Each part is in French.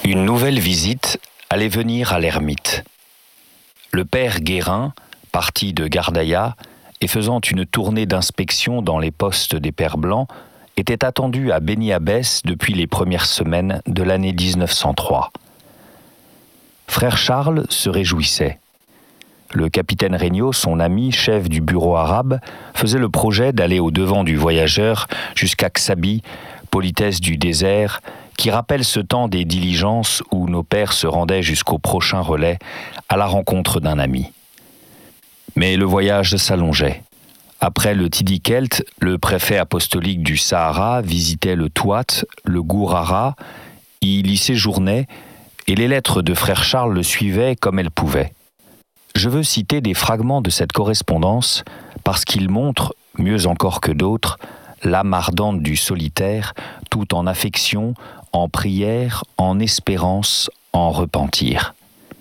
Une nouvelle visite allait venir à l'ermite. Le père Guérin, parti de Gardaïa et faisant une tournée d'inspection dans les postes des Pères Blancs, était attendu à Béni Abbès depuis les premières semaines de l'année 1903. Frère Charles se réjouissait. Le capitaine Regnault, son ami, chef du bureau arabe, faisait le projet d'aller au-devant du voyageur jusqu'à Xabi, politesse du désert, qui rappelle ce temps des diligences où nos pères se rendaient jusqu'au prochain relais à la rencontre d'un ami. Mais le voyage s'allongeait. Après le Tidikelt, le préfet apostolique du Sahara visitait le Touat, le Gourara, il y séjournait, et les lettres de frère Charles le suivaient comme elles pouvaient. Je veux citer des fragments de cette correspondance parce qu'ils montrent, mieux encore que d'autres, l'âme ardente du solitaire, tout en affection, en prière, en espérance, en repentir.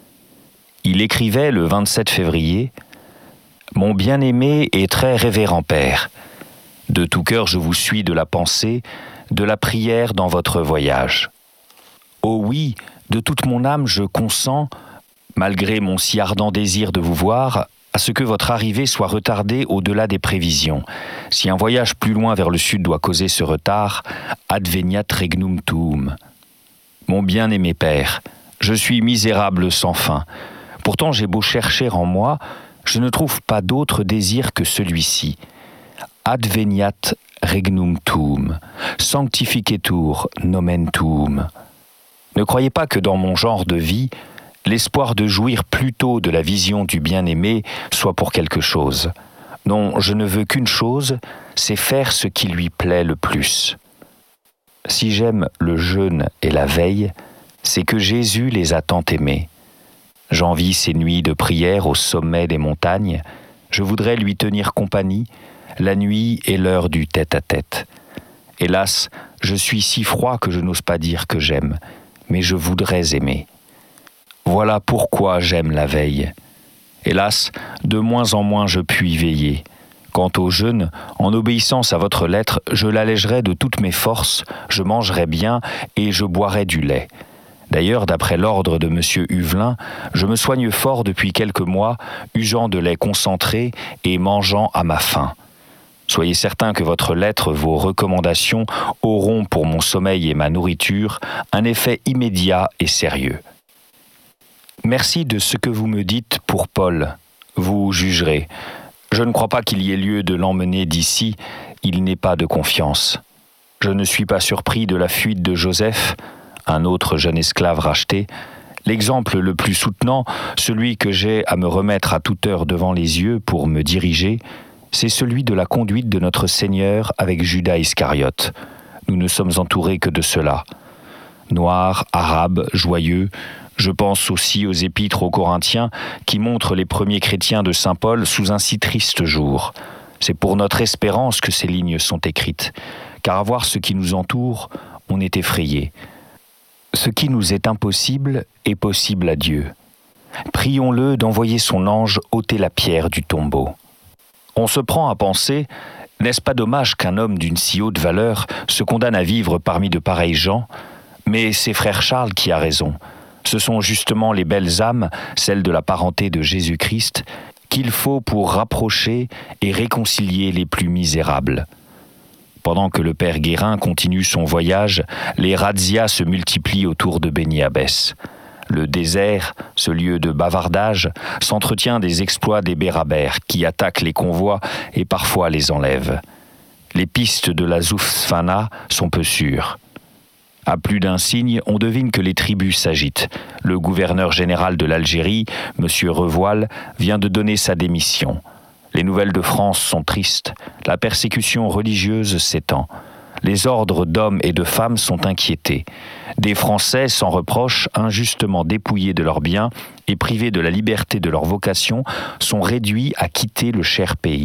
Il écrivait le 27 février « Mon bien-aimé et très révérend Père, de tout cœur je vous suis de la pensée, de la prière dans votre voyage. Oh oui, de toute mon âme je consens, malgré mon si ardent désir de vous voir, à ce que votre arrivée soit retardée au-delà des prévisions. Si un voyage plus loin vers le sud doit causer ce retard, adveniat regnum tuum. Mon bien-aimé Père, je suis misérable sans fin. Pourtant j'ai beau chercher en moi, je ne trouve pas d'autre désir que celui-ci. Adveniat regnum tuum, sanctificetur nomen tuum. Ne croyez pas que dans mon genre de vie, l'espoir de jouir plutôt de la vision du bien-aimé soit pour quelque chose. Non, je ne veux qu'une chose, c'est faire ce qui lui plaît le plus. Si j'aime le jeûne et la veille, c'est que Jésus les a tant aimés. J'envie ces nuits de prière au sommet des montagnes, je voudrais lui tenir compagnie, la nuit et l'heure du tête-à-tête. Hélas, je suis si froid que je n'ose pas dire que j'aime, mais je voudrais aimer. Voilà pourquoi j'aime la veille. Hélas, de moins en moins je puis veiller. Quant au jeûne, en obéissance à votre lettre, je l'allégerai de toutes mes forces, je mangerai bien et je boirai du lait. D'ailleurs, d'après l'ordre de M. Huvelin, je me soigne fort depuis quelques mois, usant de lait concentré et mangeant à ma faim. Soyez certain que votre lettre, vos recommandations auront pour mon sommeil et ma nourriture un effet immédiat et sérieux. Merci de ce que vous me dites pour Paul. Vous jugerez. Je ne crois pas qu'il y ait lieu de l'emmener d'ici. Il n'est pas de confiance. Je ne suis pas surpris de la fuite de Joseph, un autre jeune esclave racheté. L'exemple le plus soutenant, celui que j'ai à me remettre à toute heure devant les yeux pour me diriger, c'est celui de la conduite de notre Seigneur avec Judas Iscariote. Nous ne sommes entourés que de cela. Noirs, arabes, joyeux, je pense aussi aux épîtres aux Corinthiens qui montrent les premiers chrétiens de saint Paul sous un si triste jour. C'est pour notre espérance que ces lignes sont écrites, car à voir ce qui nous entoure, on est effrayé. Ce qui nous est impossible est possible à Dieu. Prions-le d'envoyer son ange ôter la pierre du tombeau. On se prend à penser, n'est-ce pas dommage qu'un homme d'une si haute valeur se condamne à vivre parmi de pareils gens ? Mais c'est frère Charles qui a raison. Ce sont justement les belles âmes, celles de la parenté de Jésus-Christ, qu'il faut pour rapprocher et réconcilier les plus misérables. Pendant que le père Guérin continue son voyage, les razzias se multiplient autour de Béni Abbès. Le désert, ce lieu de bavardage, s'entretient des exploits des bérabères qui attaquent les convois et parfois les enlèvent. Les pistes de la Zoufsfana sont peu sûres. À plus d'un signe, on devine que les tribus s'agitent. Le gouverneur général de l'Algérie, M. Revoil, vient de donner sa démission. Les nouvelles de France sont tristes. La persécution religieuse s'étend. Les ordres d'hommes et de femmes sont inquiétés. Des Français, sans reproche, injustement dépouillés de leurs biens et privés de la liberté de leur vocation, sont réduits à quitter le cher pays.